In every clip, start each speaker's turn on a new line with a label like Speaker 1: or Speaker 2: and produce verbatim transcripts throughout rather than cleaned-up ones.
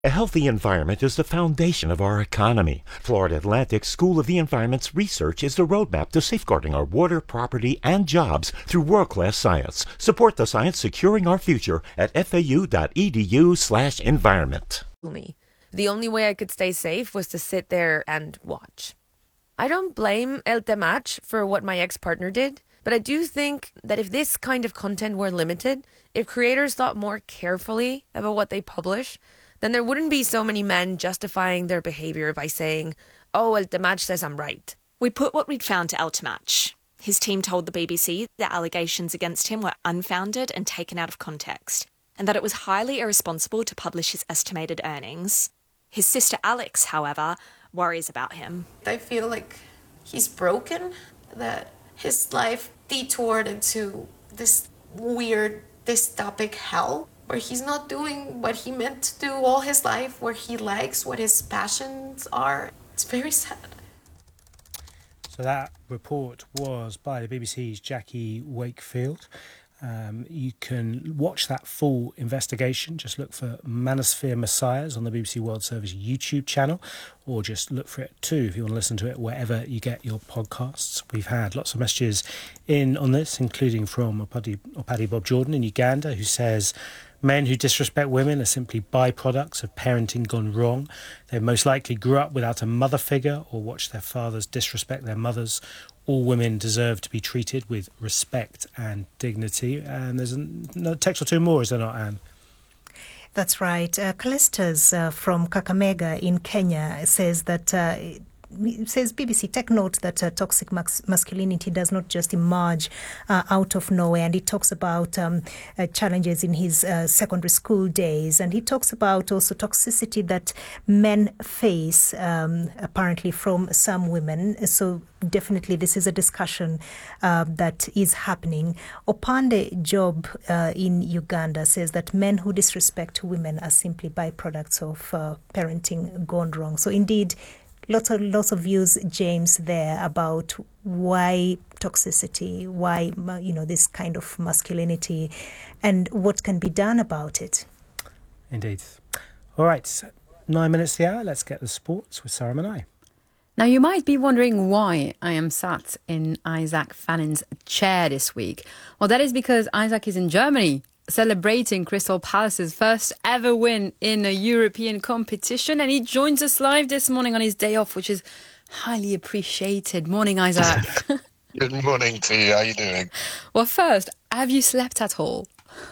Speaker 1: A healthy environment is the foundation of our economy. Florida Atlantic School of the Environment's research is the roadmap to safeguarding our water, property, and jobs through world-class science. Support the science securing our future at fau.edu slash environment.
Speaker 2: The only way I could stay safe was to sit there and watch. I don't blame El Temach for what my ex-partner did, but I do think that if this kind of content were limited, if creators thought more carefully about what they publish, then there wouldn't be so many men justifying their behaviour by saying, oh, El Temach says I'm right.
Speaker 3: We put what we'd found to El Temach. His team told the B B C that allegations against him were unfounded and taken out of context, and that it was highly irresponsible to publish his estimated earnings. His sister Alex, however, worries about him.
Speaker 4: I feel like he's broken, that his life detoured into this weird dystopic hell where he's not doing what he meant to do all his life, where he likes what his passions are. It's very sad.
Speaker 5: So that report was by the B B C's Jackie Wakefield. Um, you can watch that full investigation. Just look for Manosphere Messiahs on the B B C World Service YouTube channel, or just look for it too if you want to listen to it wherever you get your podcasts. We've had lots of messages in on this, including from Opadi, Opadi Bob Jordan in Uganda, who says men who disrespect women are simply byproducts of parenting gone wrong. They most likely grew up without a mother figure or watched their fathers disrespect their mothers. All women deserve to be treated with respect and dignity. And there's a text or two more, is there not, Anne?
Speaker 6: That's right. Uh, Callistus uh, from Kakamega in Kenya says that... Uh, It says, B B C, take note that uh, toxic mas- masculinity does not just emerge uh, out of nowhere. And he talks about um, uh, challenges in his uh, secondary school days. And he talks about also toxicity that men face, um, apparently from some women. So definitely this is a discussion uh, that is happening. Opande Job uh, in Uganda says that men who disrespect women are simply byproducts of uh, parenting gone wrong. So indeed, Lots of lots of views, James, there about why toxicity, why, you know, this kind of masculinity, and what can be done about it.
Speaker 5: Indeed. All right, nine minutes to the hour. Let's get the sports with Sarah Manai.
Speaker 7: Now, you might be wondering why I am sat in Isaac Fannin's chair this week. Well, that is because Isaac is in Germany, celebrating Crystal Palace's first ever win in a European competition, and he joins us live this morning on his day off, which is highly appreciated. Morning, Isaac.
Speaker 8: Good morning to you. How are you doing?
Speaker 7: Well, first, have you slept at all?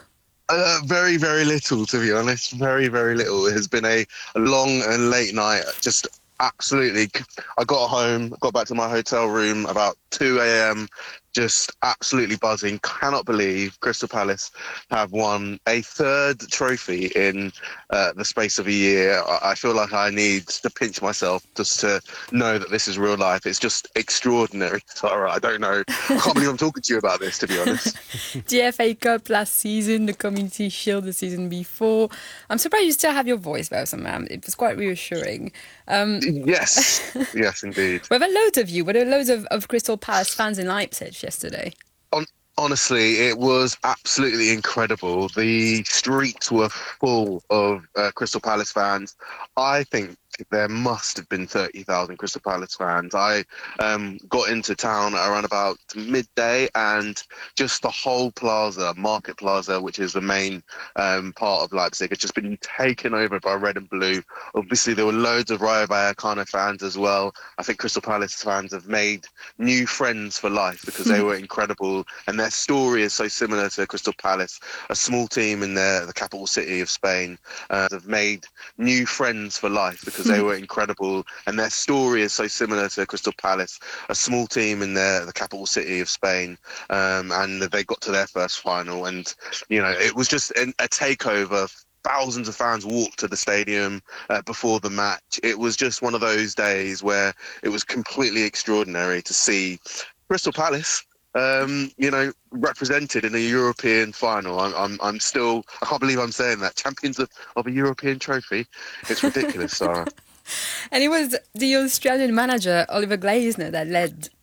Speaker 8: Uh, very, very little, to be honest. Very, very little. It has been a, a long and late night. Just absolutely. I got home, got back to my hotel room about two a.m., just absolutely buzzing. Cannot believe Crystal Palace have won a third trophy in uh, the space of a year. I feel like I need to pinch myself just to know that this is real life. It's just extraordinary. Sarah, I don't know. I can't believe I'm talking to you about this, to be honest.
Speaker 7: The F A Cup last season, the Community Shield the season before. I'm surprised you still have your voice, though, man. It was quite reassuring. Um,
Speaker 8: yes, yes, indeed.
Speaker 7: Were there loads of you? Were there loads of, of Crystal Palace fans in Leipzig yesterday?
Speaker 8: On, honestly, it was absolutely incredible. The streets were full of uh, Crystal Palace fans. I think there must have been thirty thousand Crystal Palace fans. I um, got into town around about midday, and just the whole plaza, Market Plaza, which is the main um, part of Leipzig, has just been taken over by red and blue. Obviously, there were loads of Rayo Vallecano fans as well. I think Crystal Palace fans have made new friends for life because they were incredible, and their story is so similar to Crystal Palace, a small team in their, the capital city of Spain. Uh, have made new friends for life because they were incredible, and their story is so similar to Crystal Palace, a small team in their, the capital city of Spain, um, and they got to their first final, and you know, it was just an, a takeover. Thousands of fans walked to the stadium uh, before the match. It was just one of those days where it was completely extraordinary to see Crystal Palace Um, you know, represented in a European final. I'm, I'm, I'm still, I can't believe I'm saying that. Champions of, of a European trophy. It's ridiculous, Sarah.
Speaker 7: And it was the Australian manager, Oliver Gleisner, that led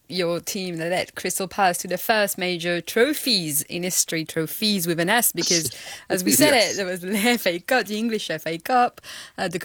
Speaker 7: your team that led Crystal Palace to the first major trophies in history, trophies with an S, because as we said
Speaker 8: Yes.
Speaker 7: it, there was the F A Cup, the English F A Cup, uh, the